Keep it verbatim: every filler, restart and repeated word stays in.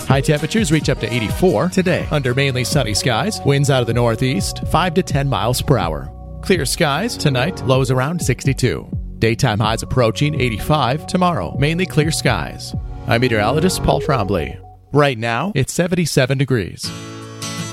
High temperatures reach up to eighty-four today under mainly sunny skies. Winds out of the northeast, five to ten miles per hour. Clear skies tonight, lows around sixty-two. Daytime highs approaching eighty-five tomorrow, mainly clear skies. I'm meteorologist Paul Trombley. Right now, it's seventy-seven degrees.